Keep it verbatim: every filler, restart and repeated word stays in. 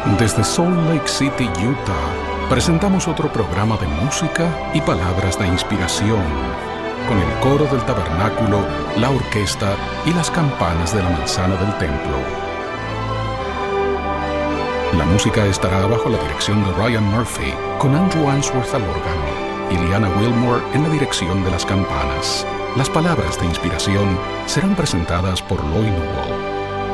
Desde Salt Lake City, Utah, presentamos otro programa de música y palabras de inspiración, con el coro del tabernáculo, la orquesta y las campanas de la manzana del templo. La música estará bajo la dirección de Ryan Murphy, con Andrew Answorth al órgano y Liana Wilmore en la dirección de las campanas. Las palabras de inspiración serán presentadas por Loy Newell.